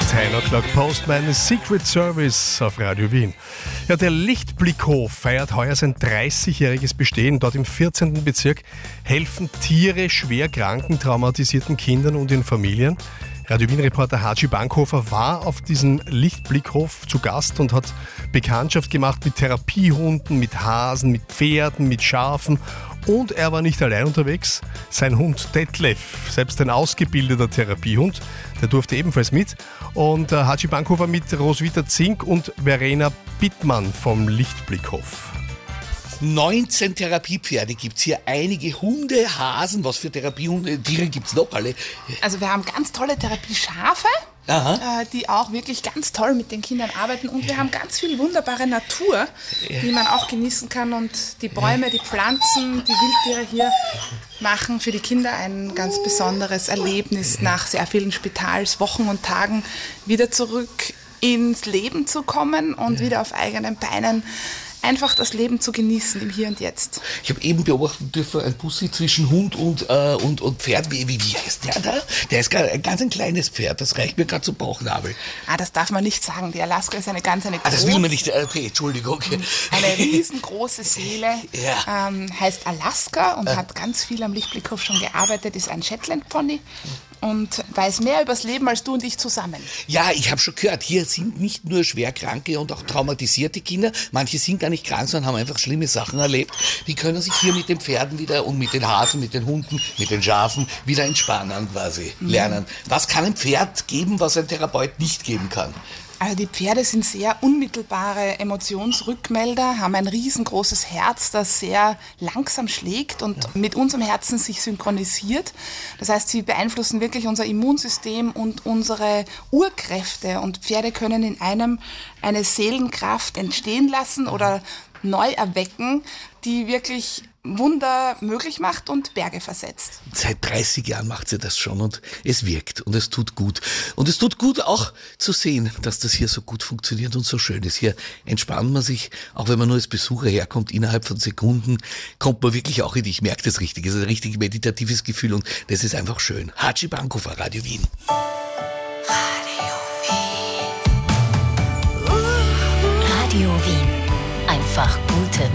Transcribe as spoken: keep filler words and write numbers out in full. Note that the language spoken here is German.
zehn O'Clock Postman Secret Service auf Radio Wien. Ja, der Lichtblickhof feiert heuer sein dreißigjähriges Bestehen. Dort im vierzehnten Bezirk helfen Tiere schwer kranken, traumatisierten Kindern und ihren Familien. Radio Wien-Reporter Haji Bankhofer war auf diesem Lichtblickhof zu Gast und hat Bekanntschaft gemacht mit Therapiehunden, mit Hasen, mit Pferden, mit Schafen. Und er war nicht allein unterwegs. Sein Hund Detlef, selbst ein ausgebildeter Therapiehund, der durfte ebenfalls mit. Und äh, Haji Bankhofer mit Roswitha Zink und Verena Bittmann vom Lichtblickhof. neunzehn Therapiepferde gibt's hier, einige Hunde, Hasen, was für Therapiehunde, Tiere gibt's noch alle? Also wir haben ganz tolle Therapieschafe, äh, die auch wirklich ganz toll mit den Kindern arbeiten, und wir haben ganz viel wunderbare Natur, die man auch genießen kann, und die Bäume, die Pflanzen, die Wildtiere hier machen für die Kinder ein ganz besonderes Erlebnis, nach sehr vielen Spitalswochen und Tagen wieder zurück ins Leben zu kommen und wieder auf eigenen Beinen einfach das Leben zu genießen im Hier und Jetzt. Ich habe eben beobachten dürfen, ein Bussi zwischen Hund und, äh, und, und Pferd. Wie, wie, wie heißt der da? Der ist gar, ein ganz ein kleines Pferd, das reicht mir gerade zum Bauchnabel. Ah, das darf man nicht sagen. Die Alaska ist eine ganz eine große... Ah, das will man nicht. Okay, Entschuldigung. Eine riesengroße Seele, Ja. ähm, heißt Alaska und Äh. hat ganz viel am Lichtblickhof schon gearbeitet, ist ein Shetland-Pony und weiß mehr übers Leben als du und ich zusammen. Ja, ich habe schon gehört, hier sind nicht nur schwerkranke und auch traumatisierte Kinder, manche sind gar nicht krank, sondern haben einfach schlimme Sachen erlebt. Die können sich hier mit den Pferden wieder und mit den Hasen, mit den Hunden, mit den Schafen wieder entspannen quasi, lernen. Was kann ein Pferd geben, was ein Therapeut nicht geben kann? Also die Pferde sind sehr unmittelbare Emotionsrückmelder, haben ein riesengroßes Herz, das sehr langsam schlägt und mit unserem Herzen sich synchronisiert. Das heißt, sie beeinflussen wirklich unser Immunsystem und unsere Urkräfte. Und Pferde können in einem eine Seelenkraft entstehen lassen oder neu erwecken, die wirklich Wunder möglich macht und Berge versetzt. Seit dreißig Jahren macht sie das schon und es wirkt und es tut gut. Und es tut gut auch zu sehen, dass das hier so gut funktioniert und so schön ist. Hier entspannt man sich, auch wenn man nur als Besucher herkommt, innerhalb von Sekunden kommt man wirklich auch in die, ich merke das richtig, es ist ein richtig meditatives Gefühl und das ist einfach schön. Haji Bankhofer, Radio Wien. Radio Wien. Einfach gute